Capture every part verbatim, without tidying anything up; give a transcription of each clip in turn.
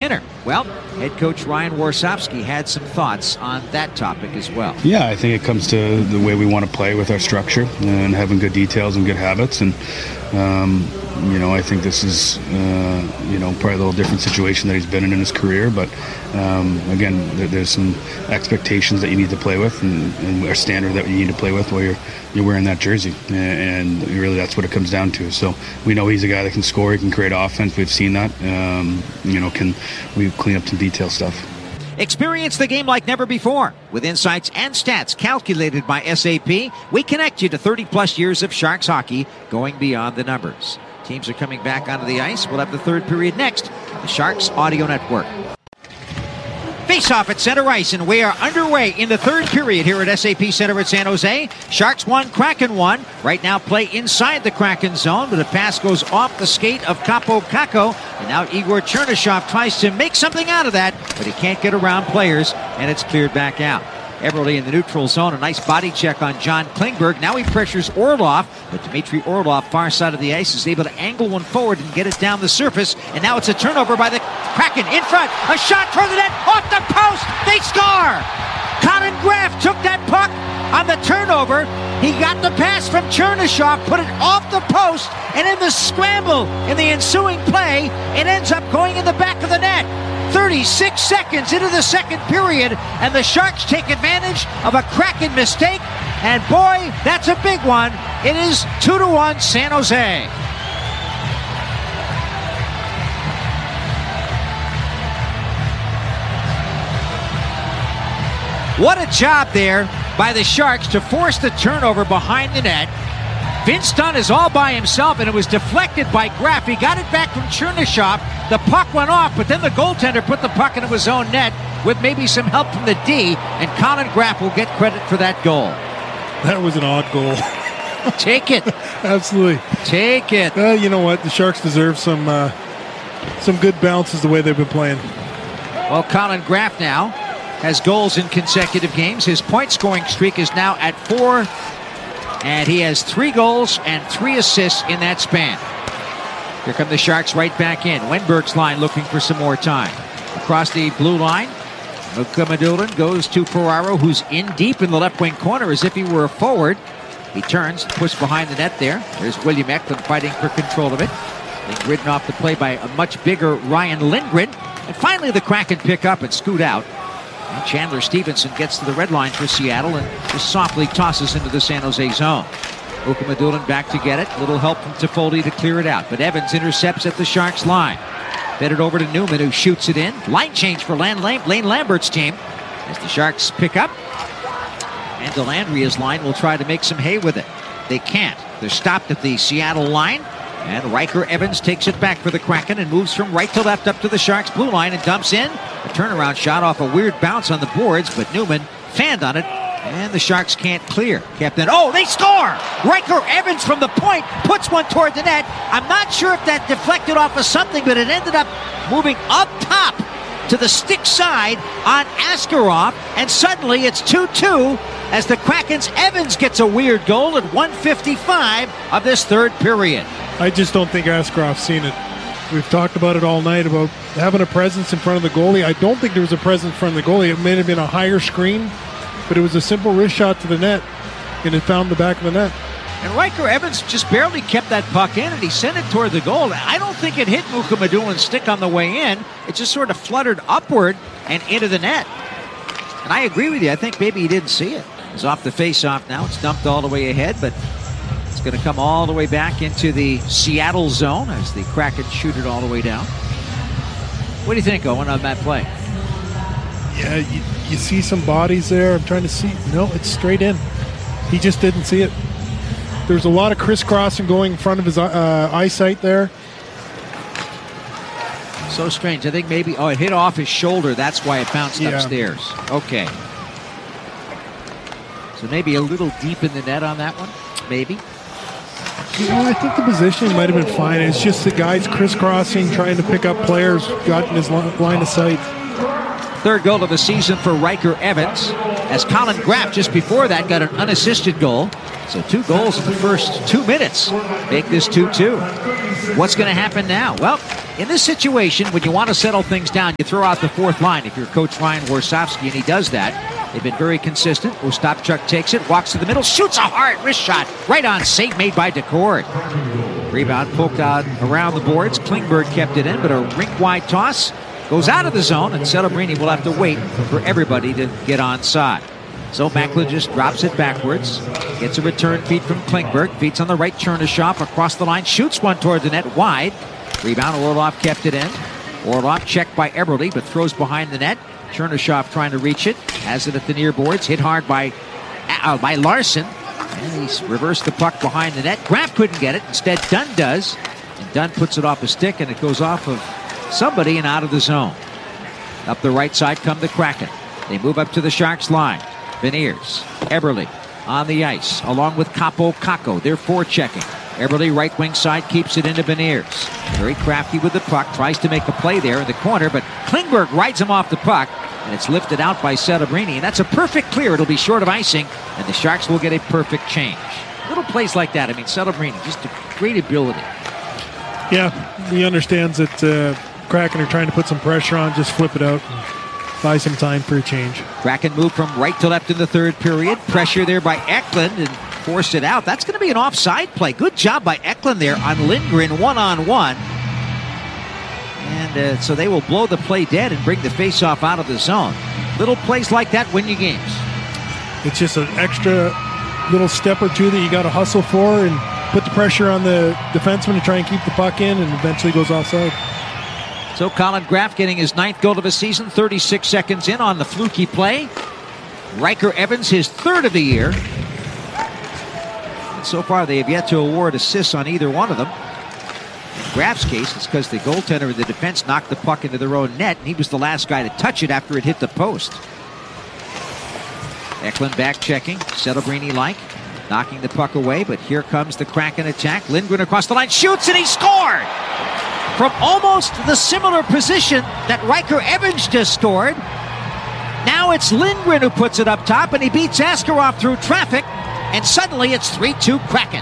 winner. Well, head coach Ryan Warsofsky had some thoughts on that topic as well. Yeah, I think it comes to the way we want to play with our structure and having good details and good habits. And, um, you know, I think this is, uh, you know, probably a little different situation that he's been in in his career. But, um, again, there, there's some expectations that you need to play with and, and a standard that you need to play with while you're, you're wearing that jersey. And really that's what it comes down to. So we know he's a guy that can score, he can create offense. We've seen that. Um, you know, can we clean up some detail stuff. Experience the game like never before. With insights and stats calculated by S A P, we connect you to thirty plus years of Sharks hockey going beyond the numbers. Teams are coming back onto the ice. We'll have the third period next on the Sharks Audio Network. Face-off at center ice, and we are underway in the third period here at S A P Center at San Jose. Sharks one, Kraken one. Right now play inside the Kraken zone, but a pass goes off the skate of Kaapo Kakko. And now Igor Chernyshov tries to make something out of that, but he can't get around players, and it's cleared back out. Everly in the neutral zone, a nice body check on John Klingberg. Now he pressures Orlov, but Dmitry Orlov, far side of the ice, is able to angle one forward and get it down the surface. And now it's a turnover by the Kraken in front. A shot toward the net, off the post. They score! Colin Graff took that puck on the turnover. He got the pass from Chernyshov, put it off the post, and in the scramble in the ensuing play, it ends up going in the back of the net. thirty-six seconds into the second period, and the Sharks take advantage of a Kraken mistake, and boy, that's a big one. It is two to one San Jose. What a job there by the Sharks to force the turnover behind the net. Vince Dunn is all by himself, and it was deflected by Graff. He got it back from Chernyshov. The puck went off, but then the goaltender put the puck into his own net with maybe some help from the D, and Colin Graff will get credit for that goal. That was an odd goal. Take it. Absolutely. Take it. Uh, you know what? The Sharks deserve some uh, some good bounces the way they've been playing. Well, Colin Graff now has goals in consecutive games. His point-scoring streak is now at four, and he has three goals and three assists in that span. Here come the Sharks right back in. Wenberg's line looking for some more time. Across the blue line, Mukhamadullin goes to Ferraro, who's in deep in the left wing corner as if he were a forward. He turns, pushed behind the net there. There's William Eklund fighting for control of it. Being ridden off the play by a much bigger Ryan Lindgren. And finally the Kraken pick up and scoot out. And Chandler Stevenson gets to the red line for Seattle and just softly tosses into the San Jose zone. Mukhamadullin back to get it. Little help from Toffoli to clear it out. But Evans intercepts at the Sharks line. Fed it over to Newman, who shoots it in. Line change for Lane, Lam Lane Lambert's team as the Sharks pick up. And Delandria's line will try to make some hay with it. They can't. They're stopped at the Seattle line. And Riker Evans takes it back for the Kraken and moves from right to left up to the Sharks blue line and dumps in. A turnaround shot off a weird bounce on the boards, but Newman fanned on it, and the Sharks can't clear. Captain, oh, they score! Riker Evans from the point puts one toward the net. I'm not sure if that deflected off of something, but it ended up moving up top to the stick side on Askarov, and suddenly it's two two as the Kraken's Evans gets a weird goal at one fifty-five of this third period. I just don't think Askarov's seen it. We've talked about it all night about having a presence in front of the goalie. I don't think there was a presence in front of the goalie. It may have been a higher screen, but it was a simple wrist shot to the net, and it found the back of the net. And Riker Evans just barely kept that puck in, and he sent it toward the goal. I don't think it hit Mukhamadulin's stick on the way in. It just sort of fluttered upward and into the net. And I agree with you. I think maybe he didn't see it. It's off the face-off now. It's dumped all the way ahead, but it's going to come all the way back into the Seattle zone as the Kraken shoot it all the way down. What do you think, Owen, on that play? Yeah, you, you see some bodies there. I'm trying to see. No, it's straight in. He just didn't see it. There's a lot of crisscrossing going in front of his uh, eyesight there. So strange. I think maybe, oh, it hit off his shoulder. That's why it bounced yeah. upstairs. Okay. So maybe a little deep in the net on that one. Maybe. You know, I think the positioning might have been fine. It's just the guys crisscrossing, trying to pick up players, got in his line of sight. Third goal of the season for Riker Evans, as Colin Graff just before that got an unassisted goal. So two goals in the first two minutes make this two two. What's going to happen now? Well, in this situation, when you want to settle things down, you throw out the fourth line. If you're Coach Ryan Warsofsky, and he does that, they've been very consistent. Ostapchuk takes it, walks to the middle, shoots a hard wrist shot. Right on, save made by Daccord. Rebound poked out around the boards. Klingberg kept it in, but a rink-wide toss goes out of the zone, and Celebrini will have to wait for everybody to get onside. So Macklin just drops it backwards, gets a return feed from Klingberg, feeds on the right, Chernyshov across the line, shoots one toward the net wide. Rebound, Orlov kept it in. Orlov checked by Eberle, but throws behind the net. Chernyshov trying to reach it, has it at the near boards, hit hard by, uh, by Larson. And he's reversed the puck behind the net. Graf couldn't get it, instead Dunn does. And Dunn puts it off a stick, and it goes off of somebody and out of the zone. Up the right side come the Kraken. They move up to the Sharks line. Beniers, Eberle on the ice, along with Capo Kakko. They're forechecking. Eberle, right wing side, keeps it into Beniers. Very crafty with the puck, tries to make a play there in the corner, but Klingberg rides him off the puck, and it's lifted out by Celebrini, and that's a perfect clear. It'll be short of icing, and the Sharks will get a perfect change. Little plays like that, I mean, Celebrini, just a great ability. Yeah, he understands that uh, Kraken are trying to put some pressure on, just flip it out. Buy some time for a change. Kraken move from right to left in the third period. Pressure there by Eklund and forced it out. That's going to be an offside play. Good job by Eklund there on Lindgren one-on-one. And uh, so they will blow the play dead and bring the faceoff out of the zone. Little plays like that win you games. It's just an extra little step or two that you got to hustle for and put the pressure on the defenseman to try and keep the puck in, and eventually goes offside. So Colin Graf getting his ninth goal of the season, thirty-six seconds in on the fluky play. Riker Evans, his third of the year. And so far, they have yet to award assists on either one of them. In Graf's case, it's because the goaltender in the defense knocked the puck into their own net, and he was the last guy to touch it after it hit the post. Eklund back checking, Celebrini-like, knocking the puck away, but here comes the Kraken attack. Lindgren across the line, shoots, and he scored! From almost the similar position that Riker Evans just scored. Now it's Lindgren who puts it up top, and he beats Askarov through traffic, and suddenly it's three two Kraken.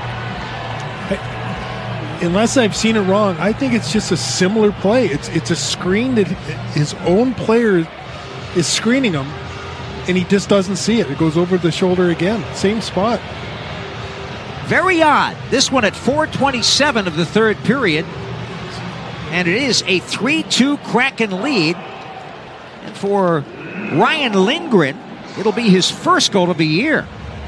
I, unless I've seen it wrong, I think it's just a similar play. It's it's a screen that his own player is screening him, and he just doesn't see it. It goes over the shoulder again. Same spot. Very odd. This one at four twenty-seven of the third period. And it is a three two Kraken lead. And for Ryan Lindgren, it'll be his first goal of the year.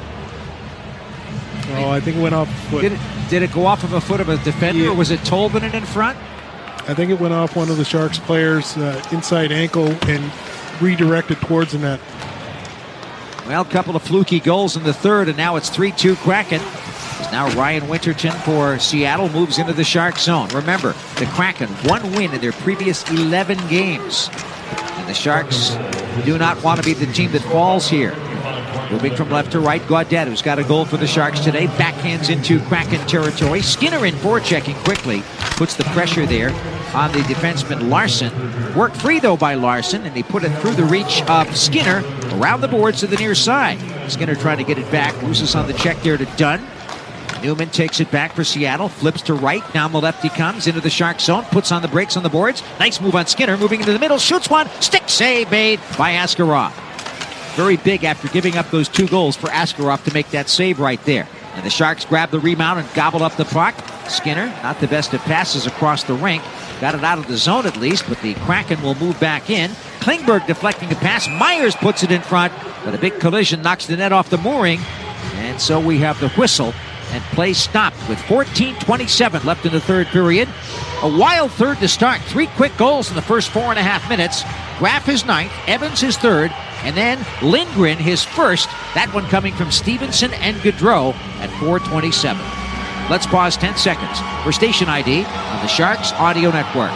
Oh, I think it went off foot. Did it, did it go off of a foot of a defender, Yeah. or was it Tolvanen in front? I think it went off one of the Sharks players' uh, inside ankle and redirected towards the net. Well, a couple of fluky goals in the third, and now it's three two Kraken. Now Ryan Winterton for Seattle moves into the Shark zone. Remember, the Kraken, one win in their previous eleven games. And the Sharks do not want to be the team that falls here. Moving from left to right, Gaudette, who's got a goal for the Sharks today, backhands into Kraken territory. Skinner in forechecking quickly, puts the pressure there on the defenseman Larson. Worked free, though, by Larson, and he put it through the reach of Skinner around the boards to the near side. Skinner trying to get it back, loses on the check there to Dunn. Newman takes it back for Seattle, flips to right, down the left he comes, into the Shark zone, puts on the brakes on the boards. Nice move on Skinner, moving into the middle, shoots one, stick save made by Askarov. Very big after giving up those two goals for Askarov to make that save right there. And the Sharks grab the rebound and gobble up the puck. Skinner, not the best of passes across the rink, got it out of the zone at least, but the Kraken will move back in. Klingberg deflecting the pass, Myers puts it in front, but a big collision knocks the net off the mooring. And so we have the whistle. And play stopped with fourteen twenty-seven left in the third period. A wild third to start. Three quick goals in the first four and a half minutes. Graf his ninth, Evans his third, and then Lindgren his first. That one coming from Stevenson and Gaudreau at four twenty-seven. Let's pause ten seconds for station I D on the Sharks Audio Network.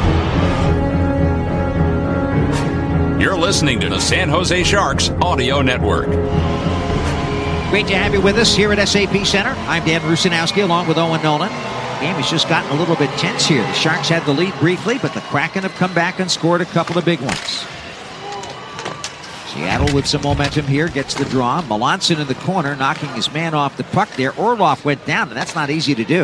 You're listening to the San Jose Sharks Audio Network. Great to have you with us here at S A P Center. I'm Dan Rusanowski along with Owen Nolan. The game has just gotten a little bit tense here. The Sharks had the lead briefly, but the Kraken have come back and scored a couple of big ones. Seattle with some momentum here gets the draw. Melanson in the corner knocking his man off the puck there. Orlov went down, and that's not easy to do.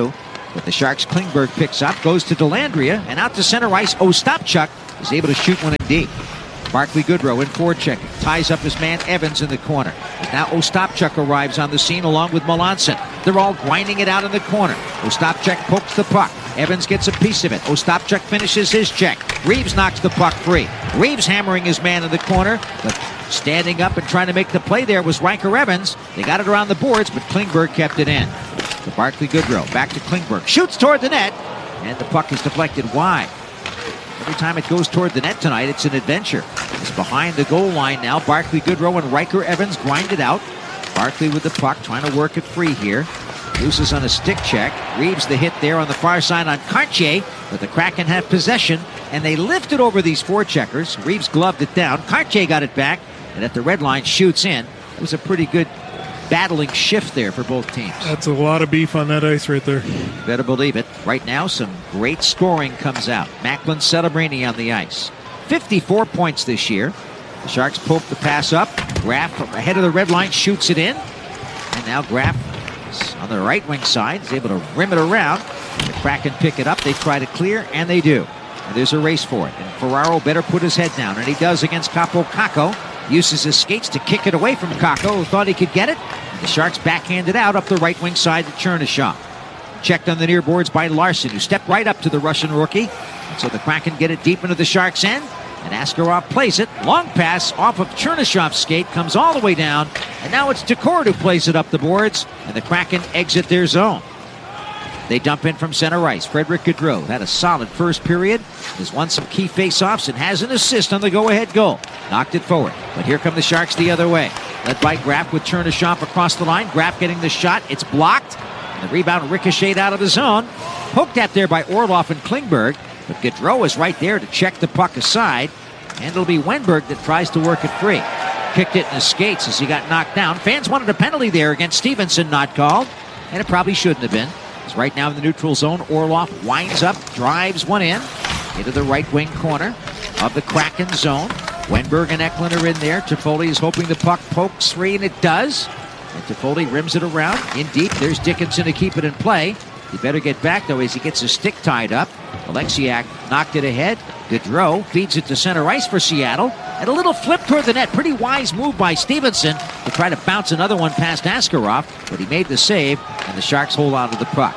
But the Sharks, Klingberg picks up, goes to Dellandrea, and out to center ice. Ostapchuk is able to shoot one in deep. Barclay Goodrow in forechecking, ties up his man Evans in the corner. Now Ostapchuk arrives on the scene along with Melanson. They're all grinding it out in the corner. Ostapchuk pokes the puck. Evans gets a piece of it. Ostapchuk finishes his check. Reeves knocks the puck free. Reeves hammering his man in the corner, but standing up and trying to make the play there was Riker Evans. They got it around the boards, but Klingberg kept it in. To Barclay Goodrow, back to Klingberg. Shoots toward the net, and the puck is deflected wide. Every time it goes toward the net tonight, it's an adventure. It's behind the goal line now. Barclay Goodrow and Riker Evans grind it out. Barclay with the puck, trying to work it free here. Loses on a stick check. Reeves the hit there on the far side on Cartier, but the Kraken have possession, and they lift it over these forecheckers. Reeves gloved it down. Cartier got it back, and at the red line shoots in. It was a pretty good battling shift there for both teams. That's a lot of beef on that ice right there. Better believe it. Right now, some great scoring comes out. Macklin Celebrini on the ice. fifty-four points this year. The Sharks poke the pass up. Graf ahead of the red line shoots it in. And now Graf is on the right wing side. Is able to rim it around. The Kraken pick it up. They try to clear, and they do. And there's a race for it. And Ferraro better put his head down. And he does against Capo Kakko. Uses his skates to kick it away from Kakko, who thought he could get it. The Sharks backhanded out up the right wing side to Chernyshov. Checked on the near boards by Larson, who stepped right up to the Russian rookie. And so the Kraken get it deep into the Sharks' end. And Askarov plays it. Long pass off of Chernyshov's skate, comes all the way down. And now it's Decord who plays it up the boards. And the Kraken exit their zone. They dump in from center ice. Frederick Gaudreau had a solid first period. Has won some key faceoffs and has an assist on the go-ahead goal. Knocked it forward. But here come the Sharks the other way. Led by Graf with Chernyshov across the line. Graf getting the shot. It's blocked. And the rebound ricocheted out of the zone. Poked at there by Orlov and Klingberg. But Gaudreau is right there to check the puck aside. And it'll be Wenberg that tries to work it free. Kicked it in his skates as he got knocked down. Fans wanted a penalty there against Stevenson, not called. And it probably shouldn't have been. Right now in the neutral zone, Orlov winds up, drives one in into the right wing corner of the Kraken zone. Wenberg and Eklund are in there. Toffoli is hoping the puck pokes free, and it does. And Toffoli rims it around in deep. There's Dickinson to keep it in play. He better get back, though, as he gets his stick tied up. Alexiak knocked it ahead. Gaudreau feeds it to center ice for Seattle. And a little flip toward the net. Pretty wise move by Stevenson to try to bounce another one past Askarov. But he made the save, and the Sharks hold on to the puck.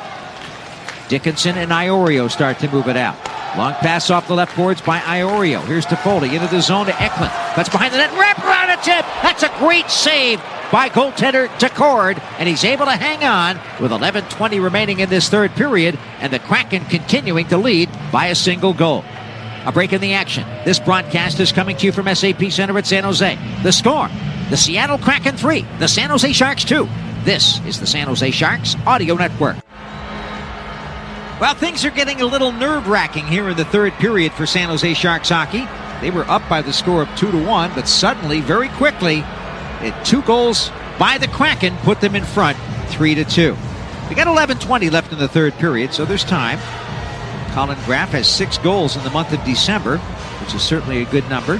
Dickinson and Iorio start to move it out. Long pass off the left boards by Iorio. Here's Toffoli into the zone to Eklund. Cuts behind the net. Wrap around a tip. That's a great save by goaltender Decord. And he's able to hang on with eleven twenty remaining in this third period. And the Kraken continuing to lead by a single goal. A break in the action. This broadcast is coming to you from S A P Center at San Jose. The score, the Seattle Kraken three, the San Jose Sharks two. This is the San Jose Sharks Audio Network. Well, things are getting a little nerve-wracking here in the third period for San Jose Sharks hockey. They were up by the score of two to one, but suddenly, very quickly, it, two goals by the Kraken put them in front, three to two. We got eleven twenty left in the third period, so there's time. Colin Graf has six goals in the month of December, which is certainly a good number.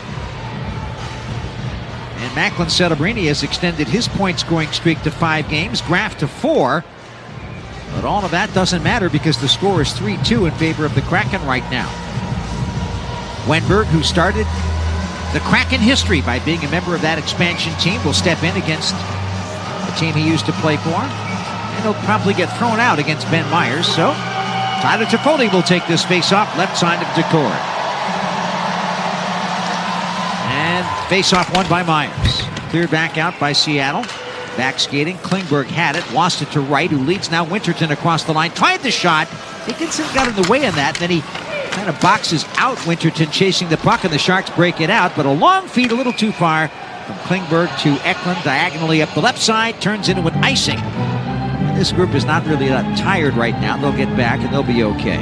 And Macklin Celebrini has extended his point-scoring streak to five games, Graf to four. But all of that doesn't matter because the score is three two in favor of the Kraken right now. Wenberg, who started the Kraken history by being a member of that expansion team, will step in against the team he used to play for. And he'll probably get thrown out against Ben Myers. So Tyler Toffoli will take this face-off left side of Decord. And face-off won by Myers. Cleared back out by Seattle. Back skating, Klingberg had it, lost it to Wright, who leads now Winterton across the line. Tried the shot. Dickinson got in the way of that, then he kind of boxes out Winterton chasing the puck, and the Sharks break it out. But a long feed, a little too far from Klingberg to Eklund, diagonally up the left side, turns into an icing. And this group is not really that tired right now. They'll get back, and they'll be okay.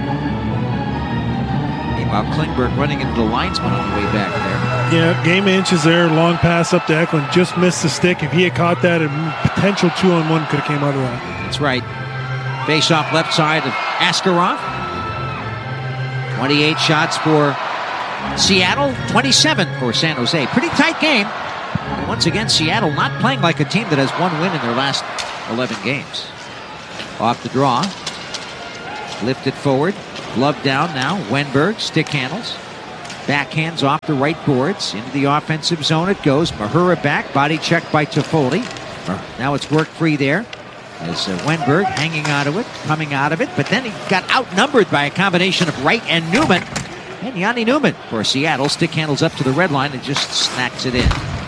Meanwhile, Klingberg running into the linesman on the way back there. Yeah, game inches there, long pass up to Eklund, just missed the stick. If he had caught that, a potential two-on-one could have came out of that. That's right. Face-off left side of Askarov. twenty-eight shots for Seattle, twenty-seven for San Jose. Pretty tight game. And once again, Seattle not playing like a team that has one win in their last eleven games. Off the draw. Lifted forward. Glove down now. Wenberg, stick handles. Backhands off the right boards. Into the offensive zone it goes. Mahura back. Body checked by Toffoli. Now it's work free there. As uh, Wenberg hanging out of it, coming out of it. But then he got outnumbered by a combination of Wright and Newman. And Yanni Newman for Seattle. Stick handles up to the red line and just snacks it in.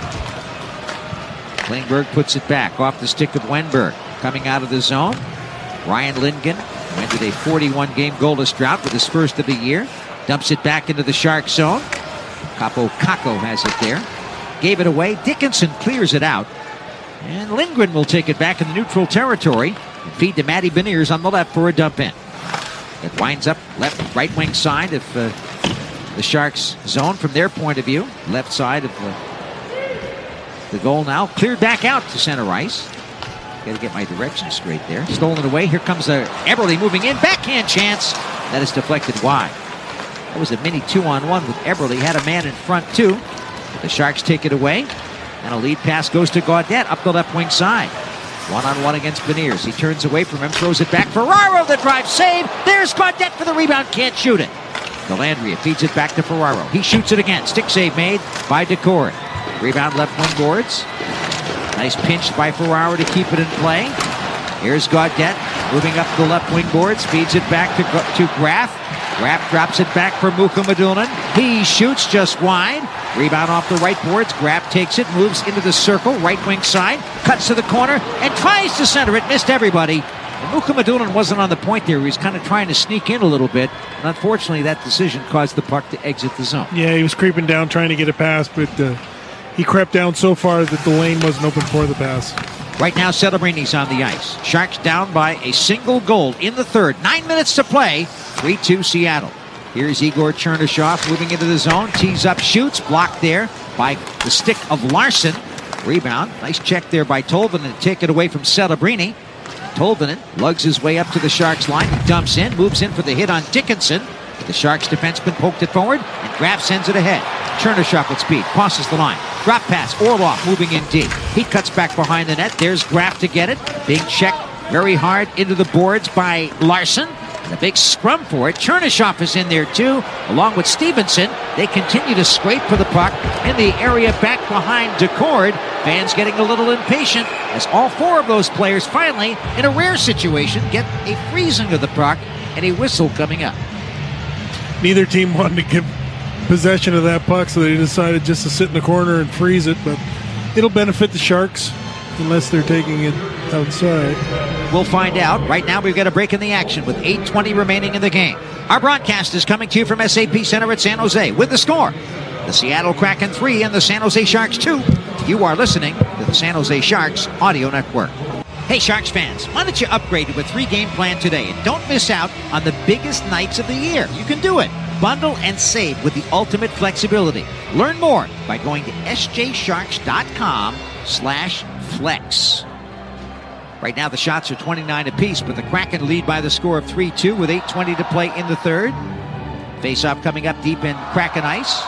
Klingberg puts it back off the stick of Wenberg. Coming out of the zone. Ryan Lindgren ended a forty-one game goalless drought with his first of the year. Dumps it back into the Shark zone. Capo Caco has it there. Gave it away. Dickinson clears it out. And Lindgren will take it back in the neutral territory and feed to Matty Beniers on the left for a dump in. It winds up left, right wing side of uh, the Sharks zone from their point of view. Left side of the, the goal now. Cleared back out to center ice. Got to get my direction straight there. Stolen away. Here comes uh, Eberle moving in. Backhand chance. That is deflected wide. That was a mini two-on-one with Eberle. He had a man in front, too. But the Sharks take it away. And a lead pass goes to Gaudette up the left wing side. One-on-one against Beniers. He turns away from him, throws it back. Ferraro, the drive save. There's Gaudette for the rebound. Can't shoot it. Delandria feeds it back to Ferraro. He shoots it again. Stick save made by Decord. Rebound left wing boards. Nice pinch by Ferraro to keep it in play. Here's Gaudette moving up the left wing boards. Feeds it back to, to Graf. Graf drops it back for Mukhamadullin. He shoots just wide. Rebound off the right boards. Graf takes it, moves into the circle, right wing side, cuts to the corner, and tries to center it. Missed everybody. Mukhamadullin wasn't on the point there. He was kind of trying to sneak in a little bit. And unfortunately, that decision caused the puck to exit the zone. Yeah, he was creeping down trying to get a pass, but uh, he crept down so far that the lane wasn't open for the pass. Right now, Celebrini's on the ice. Sharks down by a single goal in the third. Nine minutes to play. three two Seattle. Here's Igor Chernyshov moving into the zone. Tees up, shoots. Blocked there by the stick of Larson. Rebound. Nice check there by Tolvanen to take it away from Celebrini. Tolvanen lugs his way up to the Sharks line. He dumps in, moves in for the hit on Dickinson. The Sharks defenseman poked it forward, and Graf sends it ahead. Chernyshov with speed, crosses the line. Drop pass, Orlov moving in deep. He cuts back behind the net. There's Graf to get it. Being checked very hard into the boards by Larson. And a big scrum for it. Chernyshov is in there too, along with Stevenson. They continue to scrape for the puck in the area back behind Decord. Fans getting a little impatient as all four of those players finally, in a rare situation, get a freezing of the puck and a whistle coming up. Neither team wanted to give possession of that puck, so they decided just to sit in the corner and freeze it, but it'll benefit the Sharks unless they're taking it outside. We'll find out. Right now, we've got a break in the action with eight twenty remaining in the game. Our broadcast is coming to you from S A P Center at San Jose with the score. The Seattle Kraken three and the San Jose Sharks two. You are listening to the San Jose Sharks Audio Network. Hey, Sharks fans, why don't you upgrade to a three-game plan today and don't miss out on the biggest nights of the year. You can do it. Bundle and save with the ultimate flexibility. Learn more by going to sjsharks.com slash flex. Right now, the shots are twenty-nine apiece, but the Kraken lead by the score of three two with eight twenty to play in the third. Face-off coming up deep in Kraken ice.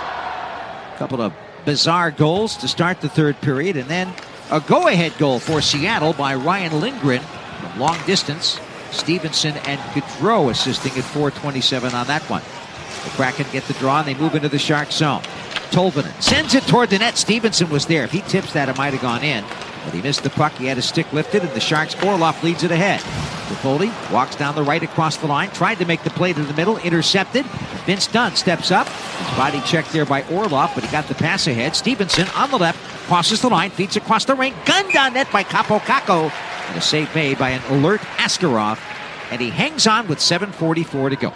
A couple of bizarre goals to start the third period, and then a go-ahead goal for Seattle by Ryan Lindgren from long distance. Stevenson and Gaudreau assisting at four twenty-seven on that one. The Kraken get the draw, and they move into the Shark zone. Tolvanen sends it toward the net. Stevenson was there. If he tips that, it might have gone in. But he missed the puck. He had his stick lifted, and the Sharks' Orlov leads it ahead. Toffoli walks down the right across the line. Tried to make the play to the middle. Intercepted. Vince Dunn steps up. His body checked there by Orlov, but he got the pass ahead. Stevenson on the left. Crosses the line. Feeds across the ring. Gunned on net by Capo Caco. And a save made by an alert Askarov. And he hangs on with seven forty-four to go.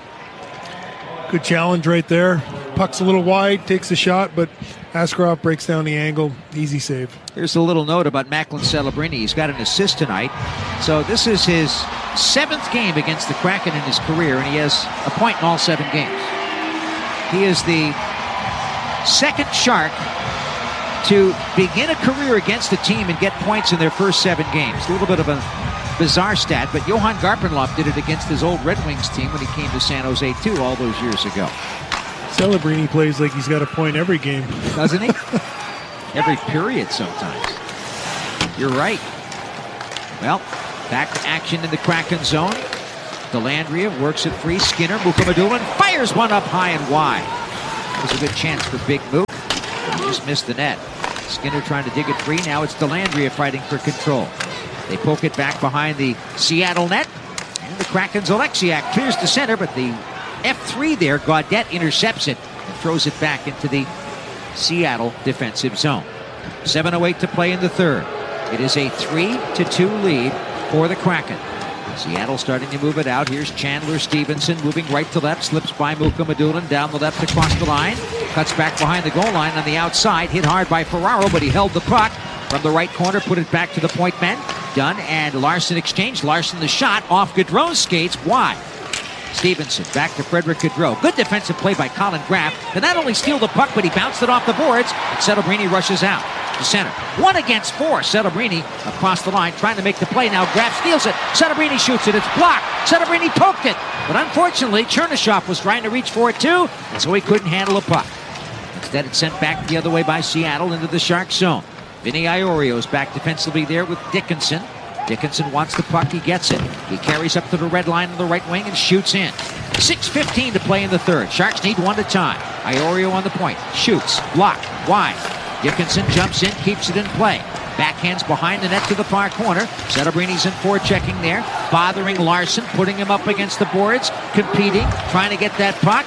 Good challenge right there. Puck's a little wide, takes a shot, but Askarov breaks down the angle. Easy save. Here's a little note about Macklin Celebrini. He's got an assist tonight. So this is his seventh game against the Kraken in his career, and he has a point in all seven games. He is the second Shark to begin a career against a team and get points in their first seven games. A little bit of a bizarre stat, but Johan Garpenlov did it against his old Red Wings team when he came to San Jose too all those years ago. Celebrini plays like he's got a point every game. Doesn't he? Every period sometimes. You're right. Well, back to action in the Kraken zone. Dellandrea works it free. Skinner, Mukhamadullin fires one up high and wide. It was a good chance for Big Mook. He just missed the net. Skinner trying to dig it free. Now it's Dellandrea fighting for control. They poke it back behind the Seattle net. And the Kraken's Alexiak clears the center, but the F three there, Gaudette, intercepts it and throws it back into the Seattle defensive zone. seven oh eight to play in the third. It is a three to two lead for the Kraken. Seattle starting to move it out. Here's Chandler Stevenson moving right to left, slips by Mukhamadullin down the left across the line, cuts back behind the goal line on the outside, hit hard by Ferraro, but he held the puck from the right corner, put it back to the point men. Dunn and Larson exchange. Larson the shot off Gaudreau's skates, wide. Stevenson back to Frederick Gaudreau. Good defensive play by Colin Graff to not only steal the puck, but he bounced it off the boards, and Celebrini rushes out to center. One against four. Celebrini across the line trying to make the play. Now Graff steals it. Celebrini shoots it. It's blocked. Celebrini poked it. But unfortunately, Chernyshov was trying to reach for it too, and so he couldn't handle a puck. Instead, it's sent back the other way by Seattle into the Sharks zone. Vinny Iorio's back defensively there with Dickinson. Dickinson wants the puck. He gets it. He carries up to the red line on the right wing and shoots in. six fifteen to play in the third. Sharks need one to tie. Iorio on the point. Shoots. Blocked. Wide. Dickinson jumps in, keeps it in play. Backhands behind the net to the far corner. Celebrini's in forechecking there, bothering Larson, putting him up against the boards, competing, trying to get that puck.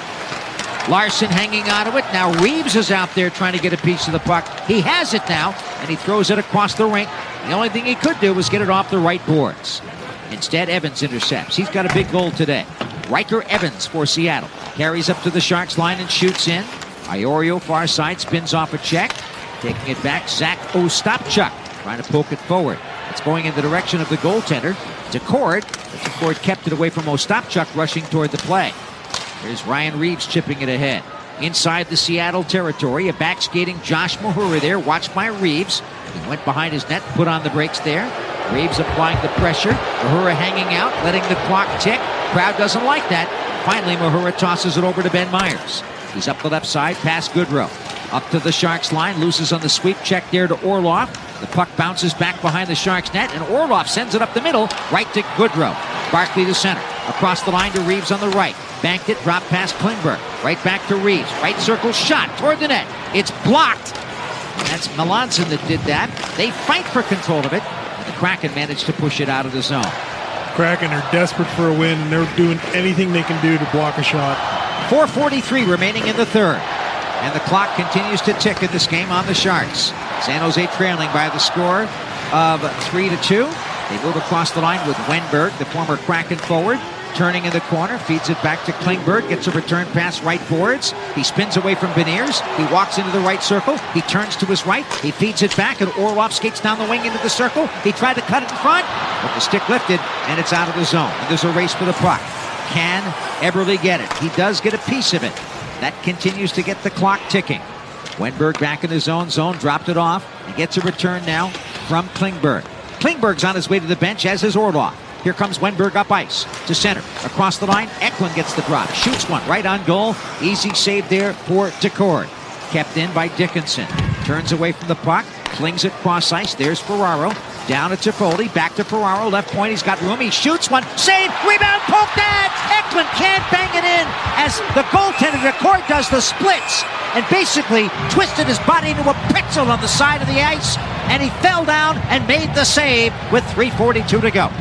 Larson hanging onto it. Now Reeves is out there trying to get a piece of the puck. He has it now, and he throws it across the rink. The only thing he could do was get it off the right boards. Instead, Evans intercepts. He's got a big goal today. Riker Evans for Seattle. Carries up to the Sharks line and shoots in. Iorio far side spins off a check. Taking it back, Zach Ostapchuk trying to poke it forward. It's going in the direction of the goaltender. Decord. Decord kept it away from Ostapchuk, rushing toward the play. Here's Ryan Reeves chipping it ahead. Inside the Seattle territory, a back-skating Josh Mahura there, watched by Reeves. He went behind his net, put on the brakes there. Reeves applying the pressure. Mahura hanging out, letting the clock tick. Crowd doesn't like that. Finally, Mahura tosses it over to Ben Myers. He's up the left side, past Gaudreau. Up to the Sharks line, loses on the sweep check there to Orlov. The puck bounces back behind the Sharks net, and Orlov sends it up the middle, right to Gaudreau. Barkley to center. Across the line to Reeves on the right. Banked it, dropped past Klingberg. Right back to Reeves. Right circle shot toward the net. It's blocked. That's Melanson that did that. They fight for control of it. And the Kraken managed to push it out of the zone. Kraken are desperate for a win, and they're doing anything they can do to block a shot. four forty-three remaining in the third. And the clock continues to tick in this game on the Sharks. San Jose trailing by the score of three to two. They move across the line with Wenberg, the former Kraken forward. Turning in the corner, feeds it back to Klingberg, gets a return pass right boards. He spins away from Beniers. He walks into the right circle. He turns to his right. He feeds it back, and Orlov skates down the wing into the circle. He tried to cut it in front, but the stick lifted, and it's out of the zone. And there's a race for the puck. Can Eberle get it? He does get a piece of it. That continues to get the clock ticking. Wenberg back in his own zone, dropped it off. He gets a return now from Klingberg. Klingberg's on his way to the bench, as is Orlov. Here comes Wenberg up ice to center. Across the line, Eklund gets the drop. Shoots one right on goal. Easy save there for Decord. Kept in by Dickinson. Turns away from the puck. Flings it cross ice. There's Ferraro. Down to Toffoli. Back to Ferraro. Left point. He's got room. He shoots one. Save. Rebound. Poke that. Eklund can't bang it in as the goaltender Decord does the splits and basically twisted his body into a pretzel on the side of the ice. And he fell down and made the save with three forty-two to go.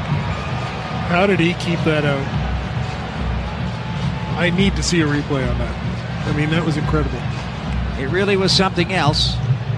How did he keep that out? I need to see a replay on that. I mean, that was incredible. It really was something else.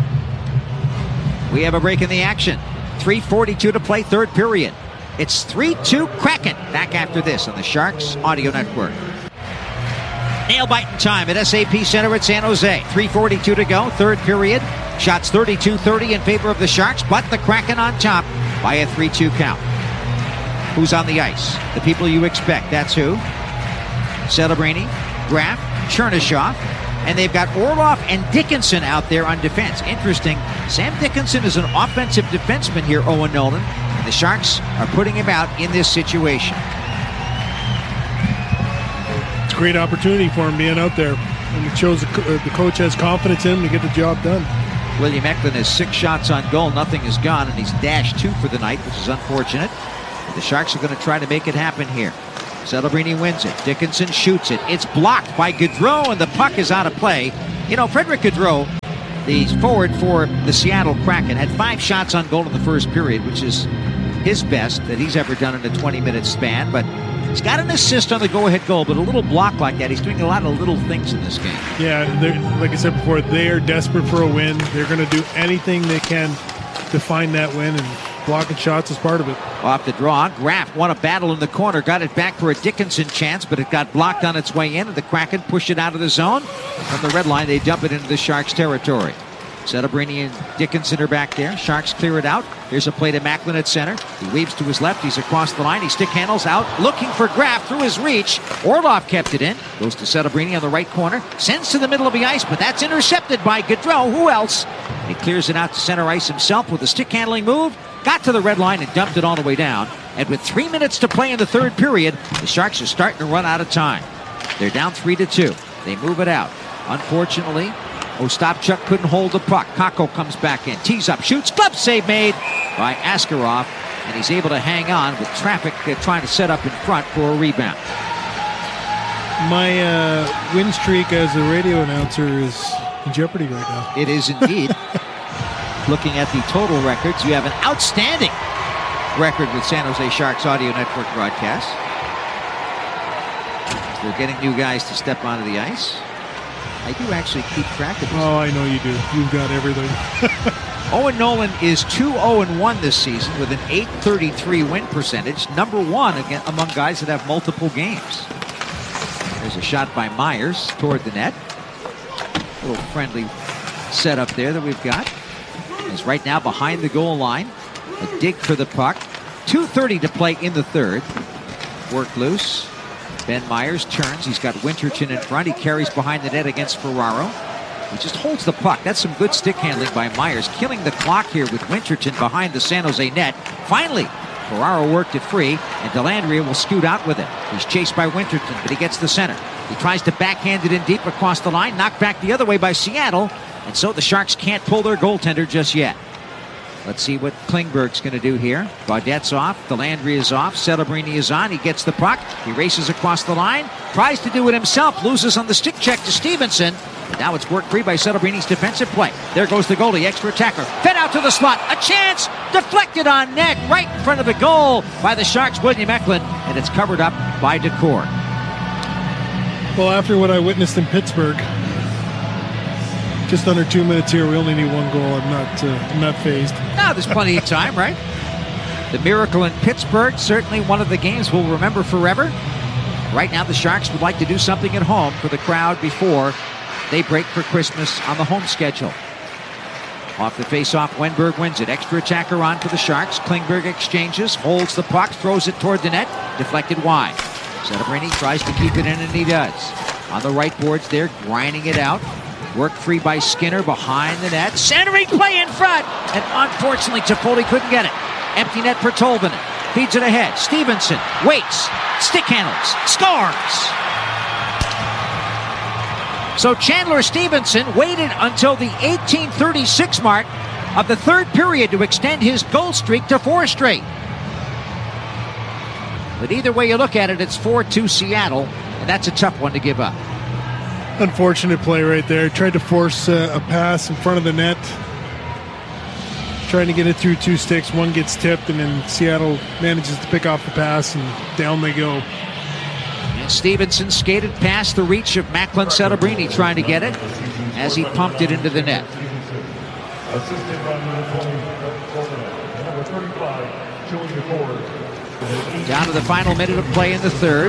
We have a break in the action. three forty-two to play, third period. It's three two Kraken. Back after this on the Sharks Audio Network. Nail-biting time at S A P Center at San Jose. three forty-two to go, third period. Shots thirty-two thirty in favor of the Sharks, but the Kraken on top by a three two count. Who's on the ice? The people you expect. That's who? Celebrini, Graff, Chernyshov, and they've got Orlov and Dickinson out there on defense. Interesting. Sam Dickinson is an offensive defenseman here, Owen Nolan. And the Sharks are putting him out in this situation. It's a great opportunity for him being out there. And it shows the, co- the coach has confidence in him to get the job done. William Eklund has six shots on goal. Nothing is gone, and he's dashed two for the night, which is unfortunate. The Sharks are going to try to make it happen here. Celebrini wins it. Dickinson shoots it. It's blocked by Gaudreau, and the puck is out of play. You know, Frederick Gaudreau, the forward for the Seattle Kraken, had five shots on goal in the first period, which is his best that he's ever done in a twenty-minute span. But he's got an assist on the go-ahead goal, but a little block like that. He's doing a lot of little things in this game. Yeah, like I said before, they are desperate for a win. They're going to do anything they can to find that win, and blocking shots is part of it. Off the draw, Graff won a battle in the corner, got it back for a Dickinson chance, but it got blocked on its way in, and the Kraken pushed it out of the zone. From the red line, they dump it into the Sharks' territory. Celebrini and Dickinson are back there. Sharks clear it out. Here's a play to Macklin at center. He weaves to his left. He's across the line. He stick handles out, looking for Graff through his reach. Orlov kept it in. Goes to Celebrini on the right corner. Sends to the middle of the ice, but that's intercepted by Gaudreau. Who else? He clears it out to center ice himself with a stick handling move. Got to the red line and dumped it all the way down. And with three minutes to play in the third period, the Sharks are starting to run out of time. They're down three to two. They move it out. Unfortunately, Ostapchuk couldn't hold the puck. Kakko comes back in. Tees up, shoots, glove save made by Askarov. And he's able to hang on with traffic uh, trying to set up in front for a rebound. My uh, win streak as a radio announcer is in jeopardy right now. It is indeed. Looking at the total records, you have an outstanding record with San Jose Sharks Audio Network broadcasts. They're getting new guys to step onto the ice. I do actually keep track of this. Oh, I know you do. You've got everything. Owen Nolan is two oh one this season with an eight thirty-three win percentage. Number one again among guys that have multiple games. There's a shot by Myers toward the net. A little friendly setup there that we've got. Is right now behind the goal line. A dig for the puck. two thirty to play in the third. Work loose. Ben Myers turns. He's got Winterton in front. He carries behind the net against Ferraro. He just holds the puck. That's some good stick handling by Myers. Killing the clock here with Winterton behind the San Jose net. Finally, Ferraro worked it free, and Dellandrea will scoot out with it. He's chased by Winterton, but he gets the center. He tries to backhand it in deep across the line. Knocked back the other way by Seattle. And so the Sharks can't pull their goaltender just yet. Let's see what Klingberg's going to do here. Gaudette's off. Dellandrea is off. Celebrini is on. He gets the puck. He races across the line. Tries to do it himself. Loses on the stick check to Stevenson. And now it's worked free by Celebrini's defensive play. There goes the goalie. Extra attacker. Fed out to the slot. A chance. Deflected on net. Right in front of the goal by the Sharks' William Eklund. And it's covered up by Decore. Well, after what I witnessed in Pittsburgh, just under two minutes here. We only need one goal. I'm not, uh, I'm not phased. No, there's plenty of time, right? The miracle in Pittsburgh, certainly one of the games we'll remember forever. Right now, the Sharks would like to do something at home for the crowd before they break for Christmas on the home schedule. Off the face-off, Wenberg wins it. Extra attacker on for the Sharks. Klingberg exchanges, holds the puck, throws it toward the net, deflected wide. Celebrini tries to keep it in, and he does. On the right boards there, grinding it out. Worked free by Skinner behind the net. Centering play in front. And unfortunately, Toffoli couldn't get it. Empty net for Tolvanen. Feeds it ahead. Stevenson waits. Stick handles. Scores. So Chandler Stevenson waited until the eighteen thirty-six mark of the third period to extend his goal streak to four straight. But either way you look at it, it's four two Seattle. And that's a tough one to give up. Unfortunate play right there. Tried to force uh, a pass in front of the net. Trying to get it through two sticks. One gets tipped, and then Seattle manages to pick off the pass, and down they go. And Stevenson skated past the reach of Macklin Celebrini trying to get it as he pumped it into the net. Down to the final minute of play in the third.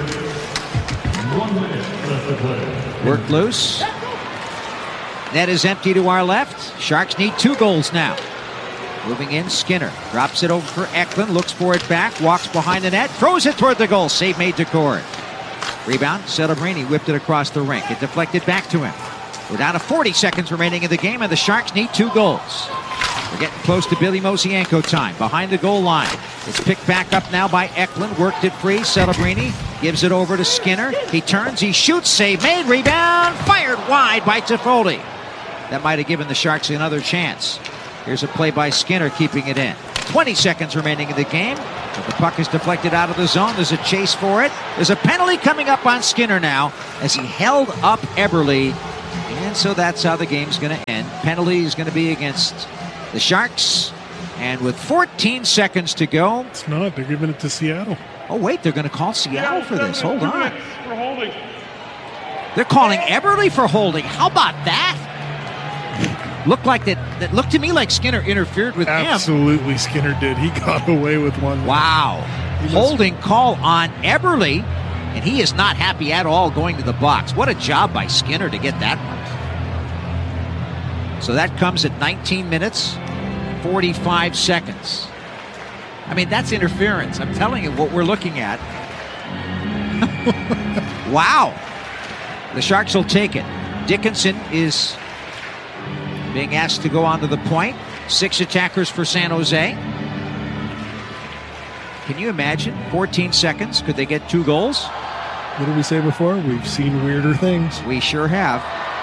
Worked loose. Net is empty to our left. Sharks need two goals now. Moving in, Skinner drops it over for Eklund, looks for it back, walks behind the net, throws it toward the goal. Save made to Cord. Rebound, Celebrini whipped it across the rink. It deflected back to him. We're down to forty seconds remaining in the game, and the Sharks need two goals. We're getting close to Billy Mosienko time. Behind the goal line. It's picked back up now by Eklund. Worked it free. Celebrini gives it over to Skinner. He turns. He shoots. Save made. Rebound. Fired wide by Toffoli. That might have given the Sharks another chance. Here's a play by Skinner keeping it in. twenty seconds remaining in the game. But the puck is deflected out of the zone. There's a chase for it. There's a penalty coming up on Skinner now as he held up Eberle. And so that's how the game's going to end. Penalty is going to be against the Sharks. And with fourteen seconds to go. It's not. They're giving it to Seattle. Oh, wait. They're going to call Seattle for this. Hold on. They're calling Eberle for holding. How about that? Looked like that. That looked to me like Skinner interfered with him. Absolutely, Skinner did. He got away with one. Wow. Holding call on Eberle. And he is not happy at all going to the box. What a job by Skinner to get that one. So that comes at nineteen minutes, forty-five seconds. I mean, that's interference. I'm telling you what we're looking at. Wow. The Sharks will take it. Dickinson is being asked to go onto the point. Six attackers for San Jose. Can you imagine? fourteen seconds. Could they get two goals? What did we say before? We've seen weirder things. We sure have.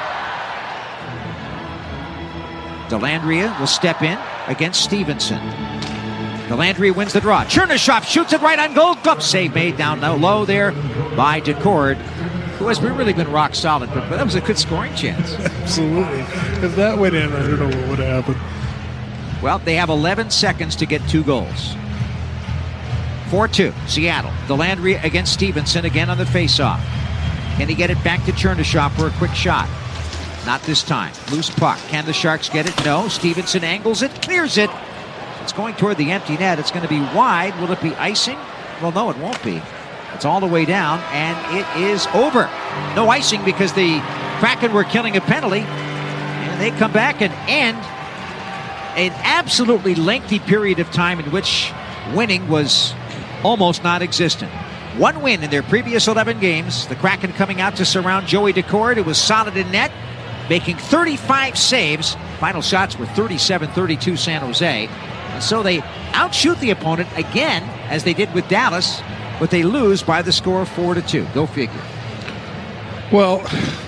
Dellandrea will step in against Stevenson. Dellandrea wins the draw. Chernyshov shoots it right on goal. Glove save made down low there by Decord, who has really been rock solid, but that was a good scoring chance. Absolutely. If that went in, I don't know what would happen. Well, they have eleven seconds to get two goals. four two, Seattle. Dellandrea against Stevenson again on the faceoff. Can he get it back to Chernyshov for a quick shot? Not this time. Loose puck. Can the Sharks get it? No. Stevenson angles it, clears it. It's going toward the empty net. It's going to be wide. Will it be icing? Well, no, it won't be. It's all the way down, and it is over. No icing because the Kraken were killing a penalty, and they come back and end an absolutely lengthy period of time in which winning was almost non-existent. One win in their previous eleven games. The Kraken coming out to surround Joey Decord, who was solid in net, making thirty-five saves. Final shots were thirty-seven thirty-two San Jose. And so they outshoot the opponent again, as they did with Dallas, but they lose by the score of four to two. Go figure. Well,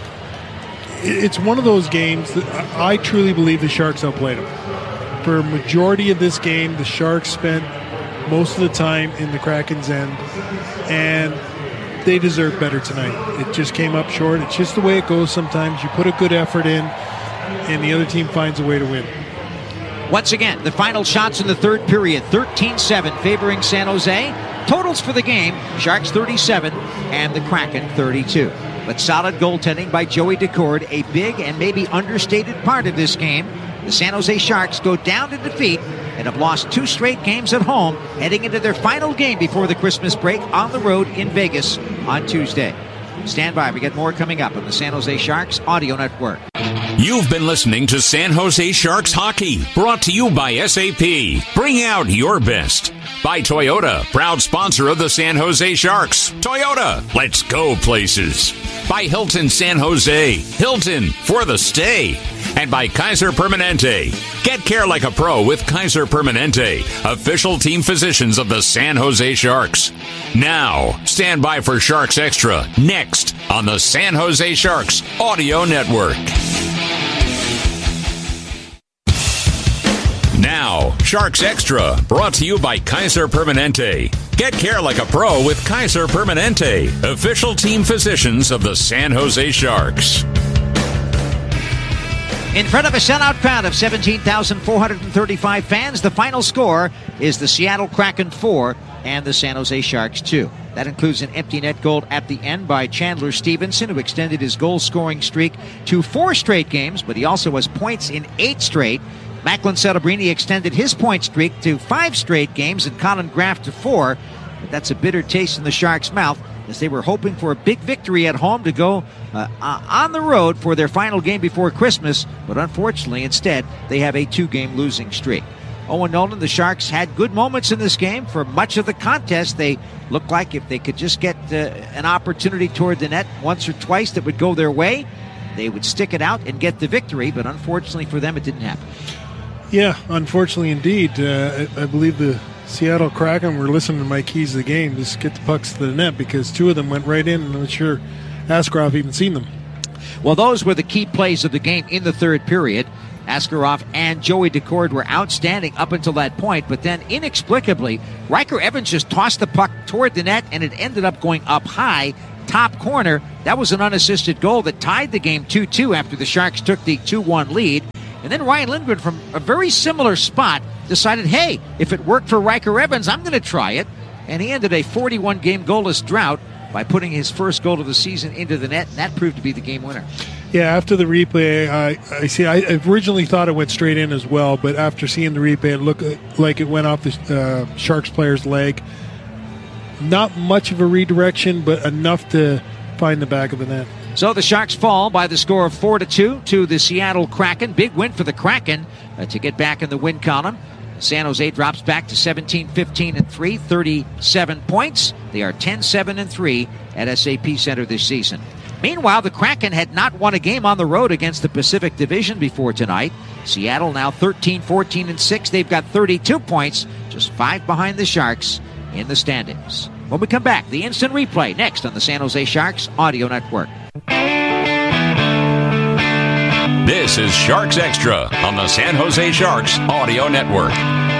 it's one of those games that I truly believe the Sharks outplayed them. For a majority of this game, the Sharks spent most of the time in the Kraken's end, and they deserve better tonight. It just came up short. It's just the way it goes sometimes. You put a good effort in, and the other team finds a way to win. Once again, the final shots in the third period, thirteen seven favoring San Jose. Totals for the game, Sharks thirty-seven and the Kraken thirty-two. But solid goaltending by Joey Decord, a big and maybe understated part of this game. The San Jose Sharks go down to defeat and have lost two straight games at home, heading into their final game before the Christmas break on the road in Vegas on Tuesday. Stand by, we get more coming up on the San Jose Sharks Audio Network. You've been listening to San Jose Sharks Hockey, brought to you by S A P. Bring out your best. By Toyota, proud sponsor of the San Jose Sharks. Toyota, let's go places. By Hilton San Jose, Hilton for the stay. And by Kaiser Permanente. Get care like a pro with Kaiser Permanente, official team physicians of the San Jose Sharks. Now, stand by for Sharks Extra, next on the San Jose Sharks Audio Network. Now, Sharks Extra, brought to you by Kaiser Permanente. Get care like a pro with Kaiser Permanente, official team physicians of the San Jose Sharks. In front of a sellout crowd of seventeen thousand four hundred thirty-five fans, the final score is the Seattle Kraken four and the San Jose Sharks two. That includes an empty net goal at the end by Chandler Stevenson, who extended his goal-scoring streak to four straight games, but he also has points in eight straight. Macklin Celebrini extended his point streak to five straight games and Colin Graff to four. But that's a bitter taste in the Sharks' mouth, as they were hoping for a big victory at home to go uh, uh, on the road for their final game before Christmas. But unfortunately, instead, they have a two-game losing streak. Owen Nolan, the Sharks had good moments in this game. For much of the contest, they looked like if they could just get uh, an opportunity toward the net once or twice that would go their way, they would stick it out and get the victory. But unfortunately for them, it didn't happen. Yeah, unfortunately indeed. Uh, I, I believe the Seattle Kraken were listening to my keys of the game. Just get the pucks to the net, because two of them went right in, and I'm not sure Askarov even seen them. Well, those were the key plays of the game in the third period. Askarov and Joey Daccord were outstanding up until that point, but then inexplicably, Riker Evans just tossed the puck toward the net, and it ended up going up high, top corner. That was an unassisted goal that tied the game two two after the Sharks took the two one lead. And then Ryan Lindgren, from a very similar spot, decided, hey, if it worked for Riker Evans, I'm going to try it. And he ended a forty-one game goalless drought by putting his first goal of the season into the net, and that proved to be the game winner. Yeah, after the replay, I, I see. I originally thought it went straight in as well, but after seeing the replay, it looked like it went off the uh, Sharks player's leg. Not much of a redirection, but enough to find the back of the net. So the Sharks fall by the score of four to two to the Seattle Kraken. Big win for the Kraken uh, to get back in the win column. San Jose drops back to seventeen, fifteen, and three, thirty-seven points. They are ten, seven, and three at S A P Center this season. Meanwhile, the Kraken had not won a game on the road against the Pacific Division before tonight. Seattle now thirteen, fourteen, and six. They've got thirty-two points, just five behind the Sharks in the standings. When we come back, the instant replay next on the San Jose Sharks Audio Network. This is Sharks Extra on the San Jose Sharks Audio Network.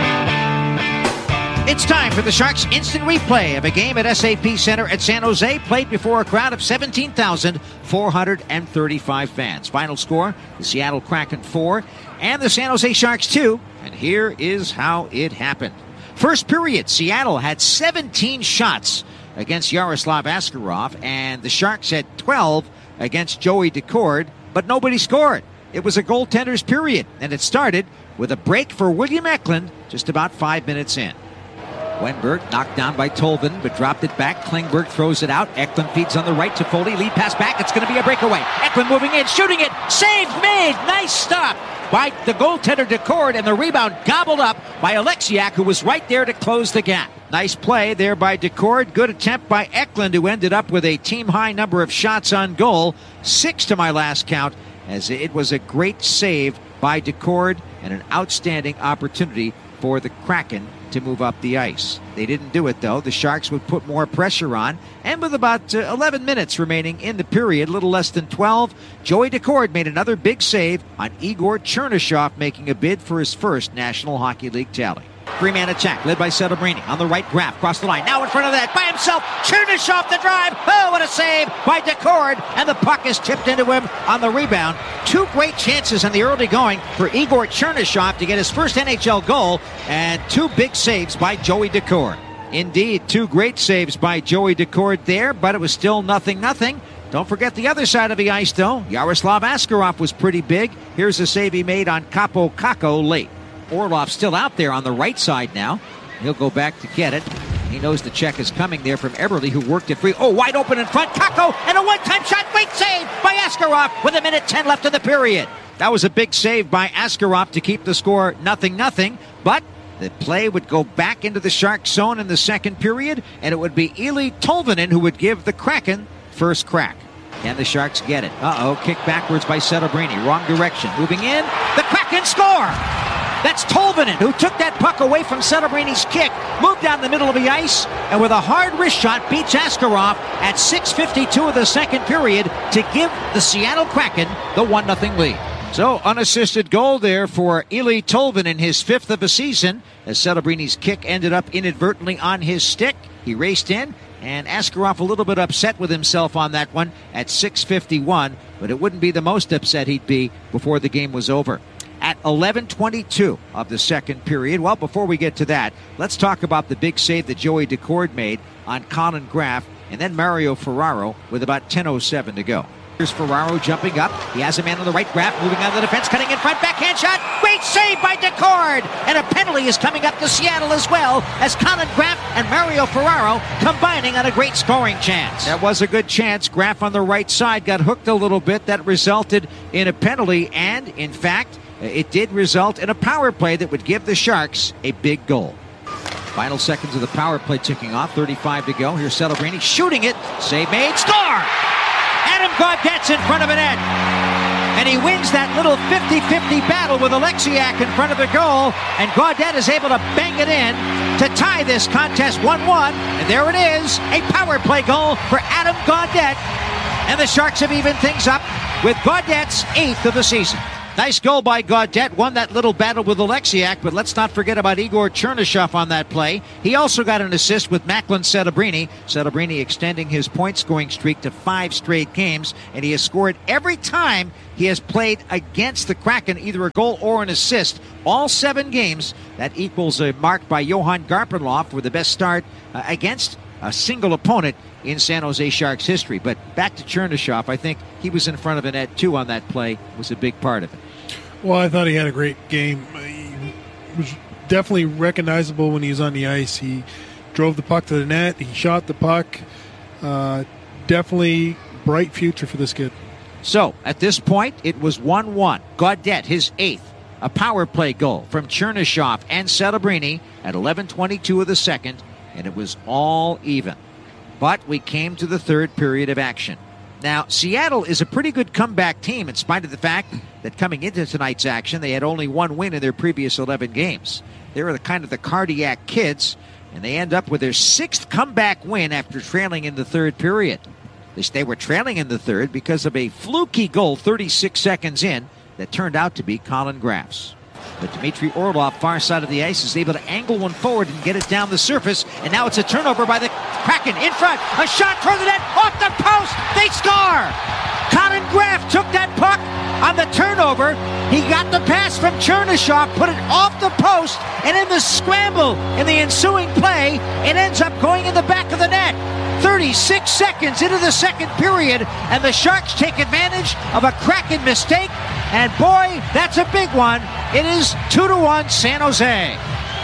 It's time for the Sharks instant replay of a game at S A P Center at San Jose, played before a crowd of seventeen thousand four hundred thirty-five fans. Final score, the Seattle Kraken four and the San Jose Sharks two. And here is how it happened. First period, Seattle had seventeen shots against Yaroslav Askarov, and the Sharks had twelve against Joey Daccord, but nobody scored. It was a goaltender's period, and it started with a break for William Eklund just about five minutes in. Wenberg knocked down by Tolvin, but dropped it back. Klingberg throws it out. Eklund feeds on the right to Foley. Lead pass back. It's going to be a breakaway. Eklund moving in, shooting it. Save made. Nice stop by the goaltender Daccord, and the rebound gobbled up by Alexiak, who was right there to close the gap. Nice play there by Daccord. Good attempt by Eklund, who ended up with a team-high number of shots on goal. Six to my last count, as it was a great save by Daccord and an outstanding opportunity for the Kraken to move up the ice. They didn't do it, though. The Sharks would put more pressure on, and with about uh, eleven minutes remaining in the period, a little less than twelve, Joey Daccord made another big save on Igor Chernyshov, making a bid for his first National Hockey League tally. Three-man attack led by Celebrini on the right. Graf across the line, now in front of that by himself. Chernyshov the drive. Oh, what a save by Daccord, and the puck is tipped into him on the rebound. Two great chances in the early going for Igor Chernyshov to get his first N H L goal, and two big saves by Joey Daccord. Indeed, two great saves by Joey Daccord there, but it was still nothing nothing. Don't forget the other side of the ice, though. Yaroslav Askarov was pretty big. Here's a save he made on Capo Kakko late. Orlov still out there on the right side now. He'll go back to get it. He knows the check is coming there from Eberle, who worked it free. Oh, wide open in front. Kakko, and a one-time shot. Great save by Askarov with a minute ten left in the period. That was a big save by Askarov to keep the score nothing nothing. But the play would go back into the Shark zone in the second period, and it would be Eli Tolvanen who would give the Kraken first crack. Can the Sharks get it? Uh-oh, kick backwards by Celebrini. Wrong direction. Moving in. The Kraken score! That's Tolvanen, who took that puck away from Celebrini's kick, moved down the middle of the ice, and with a hard wrist shot beats Askarov at six fifty-two of the second period to give the Seattle Kraken the one nothing lead. So, unassisted goal there for Eli Tolvanen, his fifth of the season, as Celebrini's kick ended up inadvertently on his stick. He raced in, and Askarov a little bit upset with himself on that one at six fifty-one, but it wouldn't be the most upset he'd be before the game was over. At eleven twenty-two of the second period, well, before we get to that, let's talk about the big save that Joey Daccord made on Colin Graf, and then Mario Ferraro with about ten oh seven to go. Here's Ferraro jumping up. He has a man on the right. Graf moving out of the defense, cutting in front, backhand shot. Great save by Daccord, and a penalty is coming up to Seattle as well, as Colin Graf and Mario Ferraro combining on a great scoring chance. That was a good chance. Graf on the right side got hooked a little bit. That resulted in a penalty, and in fact, it did result in a power play that would give the Sharks a big goal. Final seconds of the power play ticking off. thirty-five to go. Here's Celebrini shooting it. Save made. Score! Adam Gaudet's in front of the net. And he wins that little fifty-fifty battle with Alexiak in front of the goal. And Gaudet is able to bang it in to tie this contest one one. And there it is. A power play goal for Adam Gaudet. And the Sharks have evened things up with Gaudette's eighth of the season. Nice goal by Gaudette. Won that little battle with Alexiak, but let's not forget about Igor Chernyshov on that play. He also got an assist with Macklin Setebrini. Setebrini extending his point-scoring streak to five straight games, and he has scored every time he has played against the Kraken, either a goal or an assist. All seven games. That equals a mark by Johan Garpenlov for the best start uh, against a single opponent in San Jose Sharks history. But back to Chernyshov, I think he was in front of the net too on that play, was a big part of it. Well, I thought he had a great game. He was definitely recognizable when he was on the ice. He drove the puck to the net. He shot the puck. Uh, definitely bright future for this kid. So, at this point, it was one one. Gaudette, his eighth. A power play goal from Chernyshov and Setebrini at eleven twenty-two of the second, and it was all even. But we came to the third period of action. Now, Seattle is a pretty good comeback team in spite of the fact that coming into tonight's action, they had only one win in their previous eleven games. They were the kind of the cardiac kids, and they end up with their sixth comeback win after trailing in the third period. They were trailing in the third because of a fluky goal thirty-six seconds in that turned out to be Colin Graff's. But Dmitry Orlov, far side of the ice, is able to angle one forward and get it down the surface. And now it's a turnover by the Kraken in front. A shot toward the net, off the post. They score! Colin Graff took that puck on the turnover. He got the pass from Chernyshov, put it off the post, and in the scramble in the ensuing play, it ends up going in the back of the net. thirty-six seconds into the second period, and the Sharks take advantage of a Kraken mistake. And boy, that's a big one. It is two to one San Jose.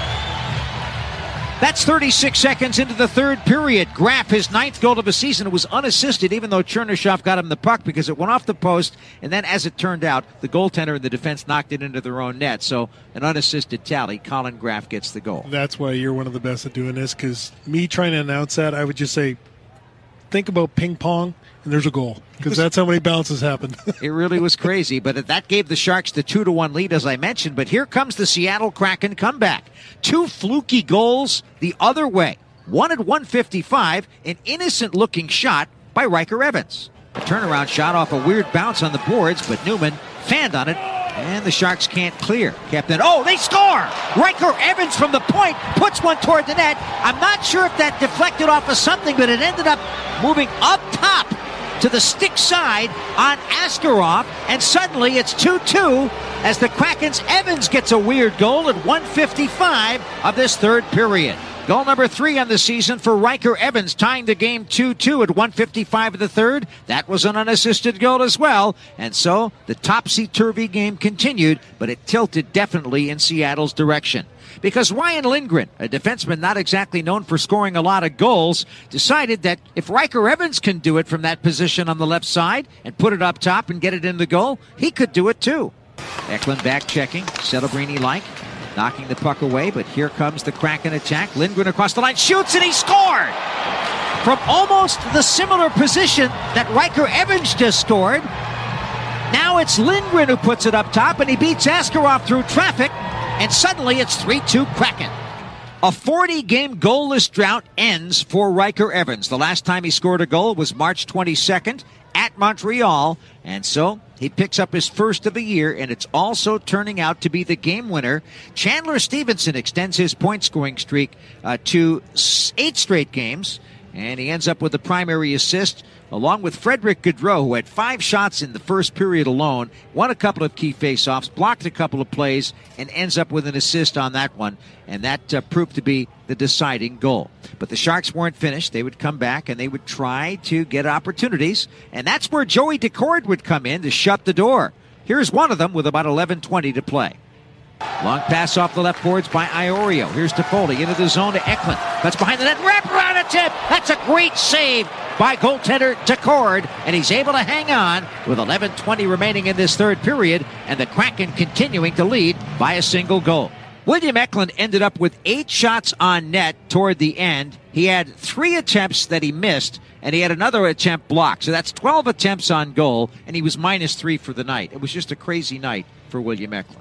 That's thirty-six seconds into the third period. Graff, his ninth goal of the season, was unassisted, even though Chernyshov got him the puck because it went off the post. And then, as it turned out, the goaltender and the defense knocked it into their own net. So, an unassisted tally. Colin Graff gets the goal. That's why you're one of the best at doing this, because me trying to announce that, I would just say, think about ping pong, and there's a goal, because that's how many bounces happened. It really was crazy, but that gave the Sharks the two to one lead, as I mentioned. But here comes the Seattle Kraken comeback. Two fluky goals the other way. One at one fifty-five, an innocent-looking shot by Riker Evans. A turnaround shot off a weird bounce on the boards, but Newman fanned on it, and the Sharks can't clear. Kept it. Oh, they score! Riker Evans from the point puts one toward the net. I'm not sure if that deflected off of something, but it ended up moving up top to the stick side on Askarov, and suddenly it's two two as the Kraken's Evans gets a weird goal at one fifty-five of this third period. Goal number three on the season for Riker Evans, tying the game two two at one fifty-five of the third. That was an unassisted goal as well. And so the topsy-turvy game continued, but it tilted definitely in Seattle's direction. Because Ryan Lindgren, a defenseman not exactly known for scoring a lot of goals, decided that if Riker Evans can do it from that position on the left side and put it up top and get it in the goal, he could do it too. Eklund back checking, Setebrini-like, knocking the puck away, but here comes the Kraken attack. Lindgren across the line, shoots, and he scored! From almost the similar position that Riker Evans just scored, now it's Lindgren who puts it up top, and he beats Askarov through traffic, and suddenly it's three two Kraken. A forty-game goalless drought ends for Riker Evans. The last time he scored a goal was March twenty-second at Montreal, and so he picks up his first of the year, and it's also turning out to be the game winner. Chandler Stevenson extends his point-scoring streak uh, to eight straight games, and he ends up with the primary assist, along with Frederick Gaudreau, who had five shots in the first period alone, won a couple of key faceoffs, blocked a couple of plays, and ends up with an assist on that one. And that uh, proved to be the deciding goal. But the Sharks weren't finished. They would come back, and they would try to get opportunities. And that's where Joey Daccord would come in to shut the door. Here's one of them with about eleven twenty to play. Long pass off the left boards by Iorio. Here's Toffoli into the zone to Eklund. That's behind the net. Wrap around a tip. That's a great save by goaltender Daccord, and he's able to hang on with eleven twenty remaining in this third period, and the Kraken continuing to lead by a single goal. William Eklund ended up with eight shots on net toward the end. He had three attempts that he missed, and he had another attempt blocked. So that's twelve attempts on goal, and he was minus three for the night. It was just a crazy night for William Eklund.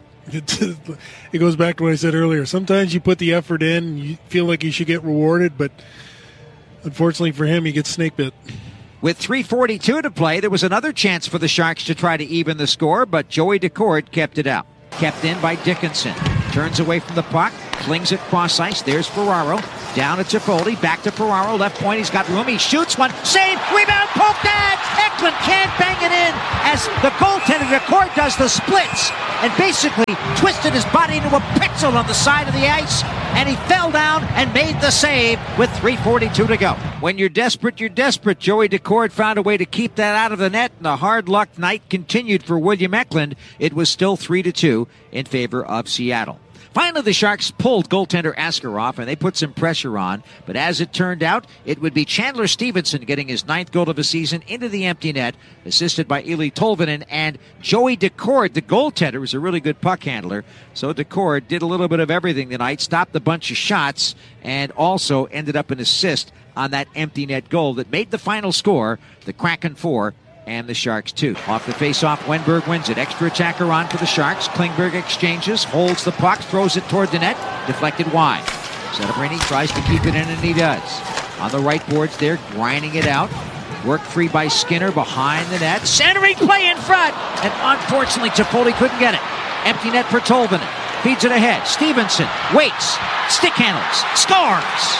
It goes back to what I said earlier. Sometimes you put the effort in, you feel like you should get rewarded, but unfortunately for him, he gets snake bit. With three forty-two to play, there was another chance for the Sharks to try to even the score, but Joey Daccord kept it out. Kept in by Dickinson. Turns away from the puck, flings it cross ice. There's Ferraro. Down to Toffoli. Back to Ferraro. Left point. He's got room. He shoots one. Save. Rebound. Poked at. Eklund can't bang it in as the goaltender Daccord does the splits and basically twisted his body into a pretzel on the side of the ice, and he fell down and made the save with three forty-two to go. When you're desperate, you're desperate. Joey Daccord found a way to keep that out of the net, and the hard-luck night continued for William Eklund. It was still three to two in favor of Seattle. Finally, the Sharks pulled goaltender Askarov, and they put some pressure on. But as it turned out, it would be Chandler Stevenson getting his ninth goal of the season into the empty net, assisted by Eeli Tolvanen. And Joey Daccord, the goaltender, was a really good puck handler. So Daccord did a little bit of everything tonight, stopped a bunch of shots, and also ended up an assist on that empty net goal that made the final score, the Kraken four and the Sharks two. Off the face-off, Wenberg wins it. Extra attacker on for the Sharks. Klingberg exchanges, holds the puck, throws it toward the net, deflected wide. Setterbrainy tries to keep it in, and he does. On the right boards there, grinding it out. Worked free by Skinner behind the net. Centering play in front, and unfortunately Toffoli couldn't get it. Empty net for Tolvanen. Feeds it ahead. Stevenson waits, stick handles, scores!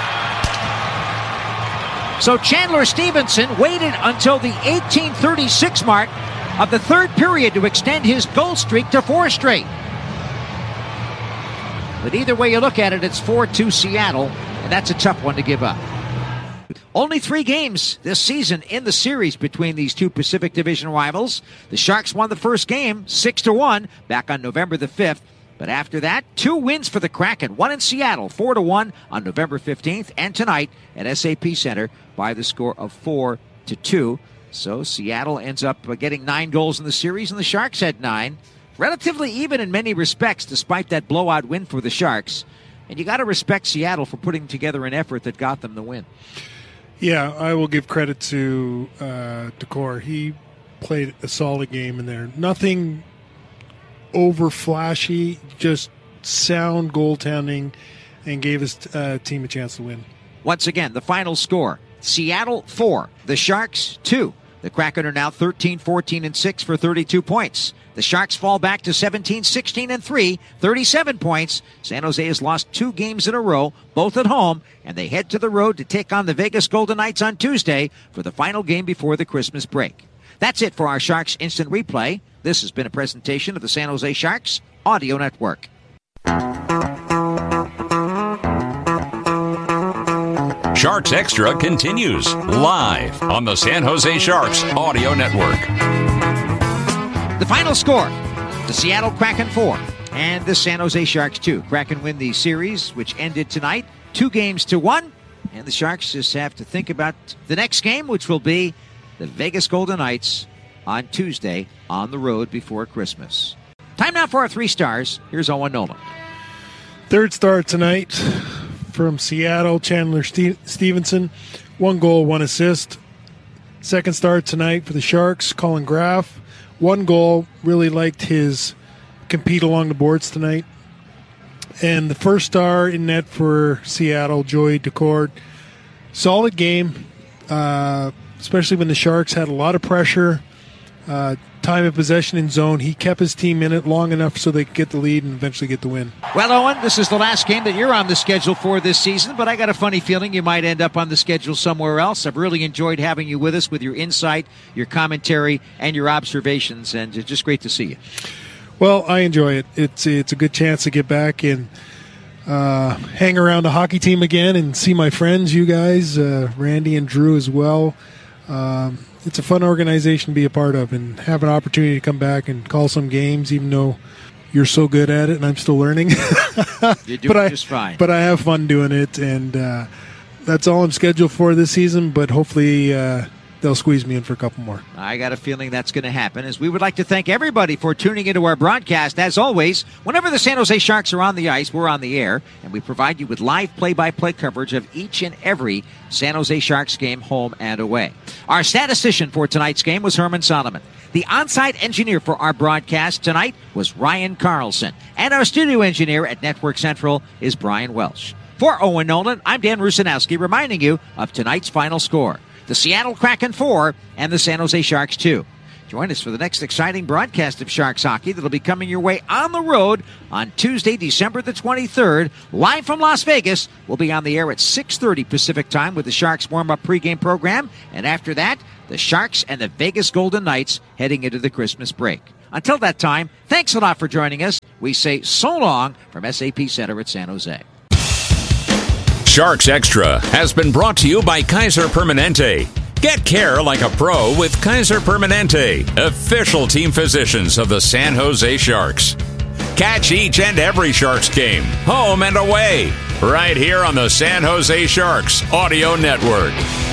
So Chandler Stevenson waited until the eighteen thirty-six mark of the third period to extend his goal streak to four straight. But either way you look at it, it's four two Seattle, and that's a tough one to give up. Only three games this season in the series between these two Pacific Division rivals. The Sharks won the first game six to one back on November the fifth. But after that, two wins for the Kraken. One in Seattle, four to one on November fifteenth, and tonight at S A P Center by the score of four to two. So Seattle ends up getting nine goals in the series, and the Sharks had nine. Relatively even in many respects, despite that blowout win for the Sharks. And you got to respect Seattle for putting together an effort that got them the win. Yeah, I will give credit to uh, Daccord. He played a solid game in there. Nothing over flashy, just sound goaltending, and gave his uh, team a chance to win. Once again, the final score, Seattle four, the Sharks two. The Kraken are now thirteen, fourteen, and six for thirty-two points. The Sharks fall back to seventeen, sixteen, and three, thirty-seven points. San Jose has lost two games in a row, both at home, and they head to the road to take on the Vegas Golden Knights on Tuesday for the final game before the Christmas break. That's it for our Sharks Instant Replay. This has been a presentation of the San Jose Sharks Audio Network. Sharks Extra continues live on the San Jose Sharks Audio Network. The final score, the Seattle Kraken four and the San Jose Sharks two. Kraken win the series, which ended tonight, two games to one. And the Sharks just have to think about the next game, which will be the Vegas Golden Knights on Tuesday on the road before Christmas. Time now for our three stars. Here's Owen Nolan. Third star tonight from Seattle, Chandler Ste- Stevenson. One goal, one assist. Second star tonight for the Sharks, Colin Graff. One goal, really liked his compete along the boards tonight. And the first star in net for Seattle, Joey Daccord. Solid game, uh, especially when the Sharks had a lot of pressure. Uh, time of possession in zone. He kept his team in it long enough so they could get the lead and eventually get the win. Well, Owen, this is the last game that you're on the schedule for this season, but I got a funny feeling you might end up on the schedule somewhere else. I've really enjoyed having you with us with your insight, your commentary, and your observations, and it's just great to see you. Well, I enjoy it. It's it's a good chance to get back and uh, hang around the hockey team again and see my friends, you guys, uh, Randy and Drew as well. Um, it's a fun organization to be a part of and have an opportunity to come back and call some games, even though you're so good at it and I'm still learning. You're doing but I, just fine. But I have fun doing it, and uh, that's all I'm scheduled for this season, but hopefully uh, they'll squeeze me in for a couple more. I got a feeling that's going to happen, as we would like to thank everybody for tuning into our broadcast. As always, whenever the San Jose Sharks are on the ice, we're on the air, and we provide you with live play-by-play coverage of each and every San Jose Sharks game, home and away. Our statistician for tonight's game was Herman Solomon. The on-site engineer for our broadcast tonight was Ryan Carlson, and our studio engineer at Network Central is Brian Welsh. For Owen Nolan, I'm Dan Rusanowski, reminding you of tonight's final score. the Seattle Kraken four, and the San Jose Sharks two. Join us for the next exciting broadcast of Sharks hockey that'll be coming your way on the road on Tuesday, December the twenty-third. Live from Las Vegas, we'll be on the air at six thirty Pacific time with the Sharks warm-up pregame program. And after that, the Sharks and the Vegas Golden Knights heading into the Christmas break. Until that time, thanks a lot for joining us. We say so long from S A P Center at San Jose. Sharks Extra has been brought to you by Kaiser Permanente. Get care like a pro with Kaiser Permanente, official team physicians of the San Jose Sharks. Catch each and every Sharks game, home and away, right here on the San Jose Sharks Audio Network.